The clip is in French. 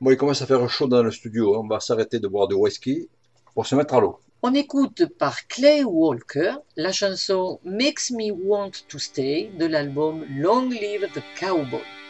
Bon, il commence à faire chaud dans le studio, hein. On va s'arrêter de boire du whisky pour se mettre à l'eau. On écoute par Clay Walker la chanson Makes Me Want to Stay de l'album Long Live the Cowboy.